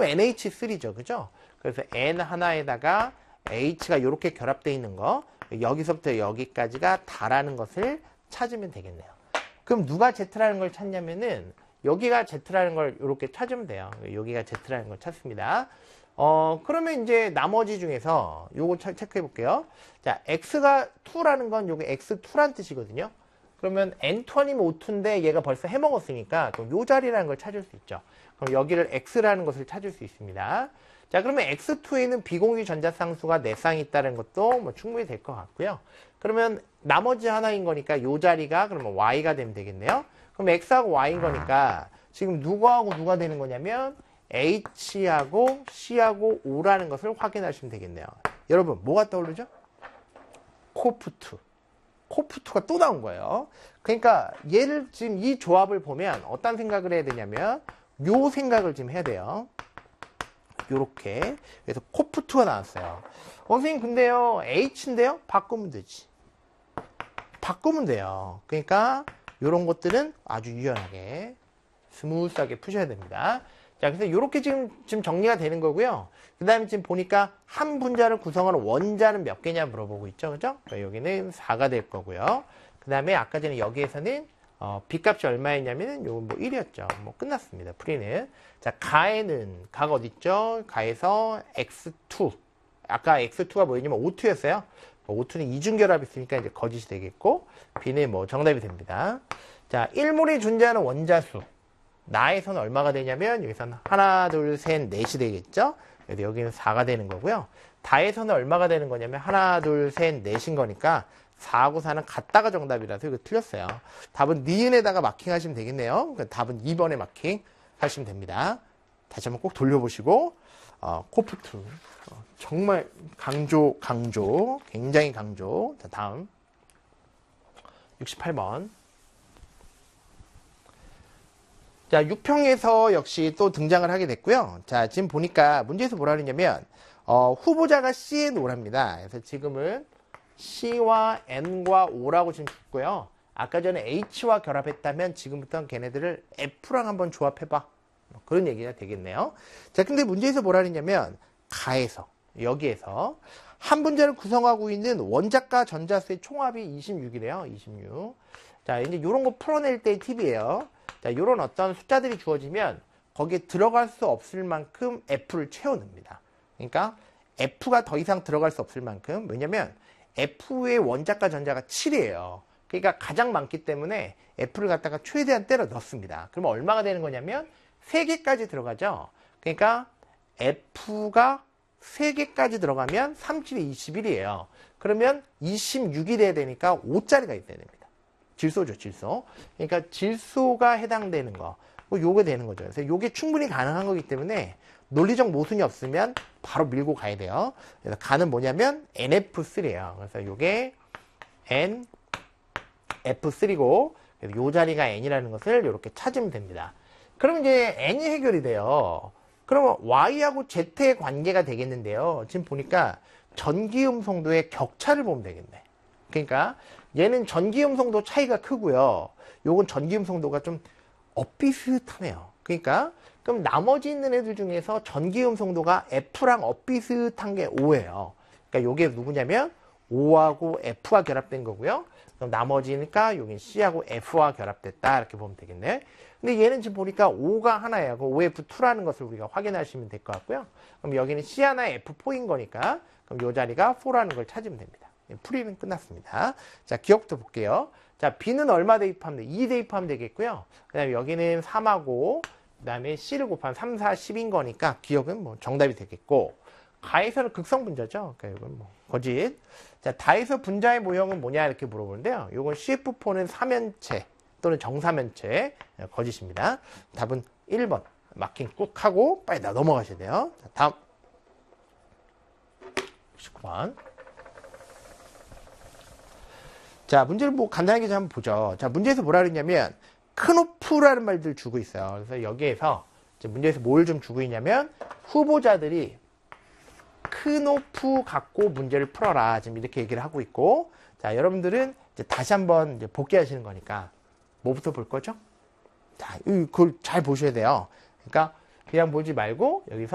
NH3죠. 그죠? 그래서 N 하나에다가 H가 이렇게 결합되어 있는 거, 여기서부터 여기까지가 다라는 것을 찾으면 되겠네요. 그럼 누가 Z라는 걸 찾냐면은 여기가 Z라는 걸 이렇게 찾으면 돼요. 여기가 Z라는 걸 찾습니다. 그러면 이제 나머지 중에서 요거 체크해 볼게요. 자, X가 2라는 건 요게 X2란 뜻이거든요. 그러면 N2아니면 O2인데 얘가 벌써 해먹었으니까 그럼 요 자리라는 걸 찾을 수 있죠. 그럼 여기를 X라는 것을 찾을 수 있습니다. 자, 그러면 X2에는 비공유 전자쌍수가 4쌍이 있다는 것도 뭐 충분히 될 것 같고요. 그러면 나머지 하나인 거니까 요 자리가 그러면 Y가 되면 되겠네요. 그럼 X하고 Y인 거니까 지금 누구하고 누가 되는 거냐면 H하고 C하고 O라는 것을 확인하시면 되겠네요. 여러분, 뭐가 떠오르죠? 코프2. 코프2가 또 나온 거예요. 그러니까 얘를 지금 이 조합을 보면 어떤 생각을 해야 되냐면 요 생각을 지금 해야 돼요. 요렇게. 그래서 코프2가 나왔어요. 선생님, 근데요, H인데요? 바꾸면 되지. 바꾸면 돼요. 그러니까 요런 것들은 아주 유연하게 스무스하게 푸셔야 됩니다. 자, 그래서 이렇게 지금 정리가 되는 거고요. 그 다음에 지금 보니까 한 분자를 구성하는 원자는 몇 개냐 물어보고 있죠. 그죠? 여기는 4가 될 거고요. 그 다음에 아까 전에 여기에서는 B값이 얼마였냐면은 요거 뭐 1이었죠. 뭐 끝났습니다. 풀이는. 자, 가에는 가가 어딨죠? 가에서 X2. 아까 X2가 뭐였냐면 O2였어요. O2는 이중결합이 있으니까 이제 거짓이 되겠고, B는 뭐 정답이 됩니다. 자, 1몰이 존재하는 원자수. 나에서는 얼마가 되냐면 여기서는 하나, 둘, 셋, 넷이 되겠죠. 그래서 여기는 4가 되는 거고요. 다에서는 얼마가 되는 거냐면 하나, 둘, 셋, 넷인 거니까 4하고 4는 같다가 정답이라서 이거 틀렸어요. 답은 니은에다가 마킹하시면 되겠네요. 그러니까 답은 2번에 마킹 하시면 됩니다. 다시 한번 꼭 돌려보시고 코프2 정말 강조 굉장히 강조. 자, 다음 68번. 자, 6평에서 역시 또 등장을 하게 됐고요. 자, 지금 보니까 문제에서 뭐라 그러냐면 후보자가 C에 O랍니다. 그래서 지금은 C와 N과 O라고 지금 줬고요. 아까 전에 H와 결합했다면 지금부터는 걔네들을 F랑 한번 조합해봐. 그런 얘기가 되겠네요. 자, 근데 문제에서 뭐라 그러냐면 가에서 여기에서 한 분자를 구성하고 있는 원자과 전자수의 총합이 26이래요. 26. 자, 이제 이런 거 풀어낼 때의 팁이에요. 자, 요런 어떤 숫자들이 주어지면 거기에 들어갈 수 없을 만큼 F를 채워넣습니다. 그러니까 F가 더 이상 들어갈 수 없을 만큼, 왜냐면 F의 원자과 전자가 7이에요. 그러니까 가장 많기 때문에 F를 갖다가 최대한 때려 넣습니다. 그러면 얼마가 되는 거냐면 3개까지 들어가죠. 그러니까 F가 3개까지 들어가면 37이 21이에요. 그러면 26이 돼야 되니까 5짜리가 있어야 됩니다. 질소죠, 질소. 그러니까 질소가 해당되는 거, 요게 되는 거죠. 그래서 요게 충분히 가능한 거기 때문에 논리적 모순이 없으면 바로 밀고 가야 돼요. 그래서 가는 뭐냐면 NF3예요. 그래서 요게 NF3고, 요 자리가 N이라는 것을 이렇게 찾으면 됩니다. 그러면 이제 N이 해결이 돼요. 그러면 Y하고 Z의 관계가 되겠는데요. 지금 보니까 전기음성도의 격차를 보면 되겠네. 그러니까 얘는 전기음성도 차이가 크고요. 요건 전기음성도가 좀 엇비슷하네요. 그러니까 그럼 나머지 있는 애들 중에서 전기음성도가 F랑 엇비슷한 게 O예요. 그러니까 요게 누구냐면 O하고 F와 결합된 거고요. 그럼 나머지니까 여긴 C하고 F와 결합됐다 이렇게 보면 되겠네. 근데 얘는 지금 보니까 O가 하나예요. 그 OF2라는 것을 우리가 확인하시면 될 것 같고요. 그럼 여기는 C 하나에 F4인 거니까 그럼 요 자리가 4라는 걸 찾으면 됩니다. 풀이는 끝났습니다. 자, 기억부터 볼게요. 자, B는 얼마 대입하면 돼? 2 대입하면 되겠고요. 그 다음에 여기는 3하고, 그 다음에 C를 곱하면 3, 4, 10인 거니까 기억은 뭐 정답이 되겠고, 가에서는 극성 분자죠. 그러니까 이건 뭐 거짓. 자, 다에서 분자의 모형은 뭐냐 이렇게 물어보는데요. 이건 CF4는 사면체 또는 정사면체, 거짓입니다. 답은 1번. 마킹 꾹 하고 빨리 넘어가셔야 돼요. 자, 다음. 19번. 자, 문제를 뭐 간단하게 좀 한번 보죠. 자, 문제에서 뭐라 그랬냐면 크노프라는 말들 주고 있어요. 그래서 여기에서 문제에서 뭘 좀 주고 있냐면 후보자들이 크노프 갖고 문제를 풀어라. 지금 이렇게 얘기를 하고 있고, 자, 여러분들은 이제 다시 한번 이제 복귀하시는 거니까 뭐부터 볼 거죠? 자, 그걸 잘 보셔야 돼요. 그러니까 그냥 보지 말고 여기서